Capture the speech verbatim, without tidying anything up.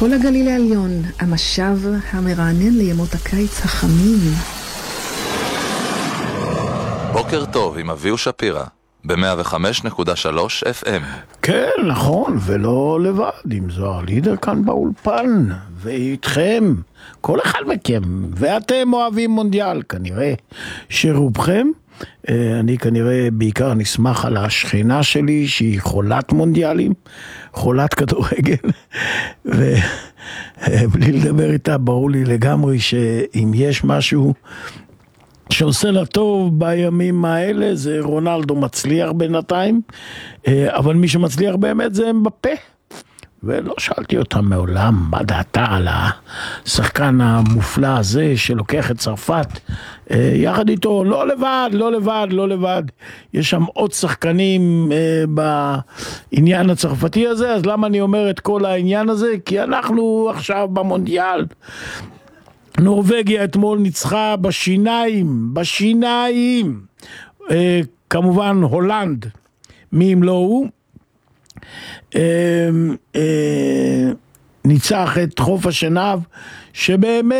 כל הגליל העליון, המשב המרענן לימות הקיץ החמים. בוקר טוב עם אביהו שפירא, ב-מאה וחמש נקודה שלוש אף אם. כן, נכון, ולא לבד, עם זוהר לידר כאן באולפן, ואיתכם, כל אחד מכם, ואתם אוהבים מונדיאל, כנראה שרובכם, אני כנראה בעיקר נשמח על השכנה שלי, שהיא חולת מונדיאלים, חולת כדורגל, ובלי לדבר איתה, ברור לי לגמרי שאם יש משהו שעושה לה טוב בימים האלה, זה רונלדו מצליח בינתיים, אבל מי שמצליח באמת זה אמבפה. ולא שאלתי אותה מעולם מה דעתה על השחקן המופלא הזה שלוקח את צרפת יחד איתו, לא לבד, לא לבד, לא לבד. יש שם עוד שחקנים בעניין הצרפתי הזה, אז למה אני אומר את כל העניין הזה? כי אנחנו עכשיו במונדיאל. נורווגיה אתמול ניצחה בשיניים, בשיניים, אה, כמובן הולנד, מי אם לא הוא, אה, אה, ניצח את חוף השנהב, שבאמת